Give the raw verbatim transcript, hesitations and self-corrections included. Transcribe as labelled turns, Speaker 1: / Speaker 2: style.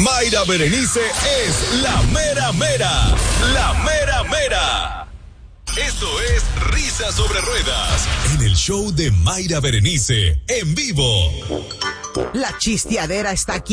Speaker 1: Mayra Berenice es la mera mera. La mera mera. Esto es Risas sobre Ruedas, en el show de Mayra Berenice, en vivo.
Speaker 2: La chisteadera está aquí.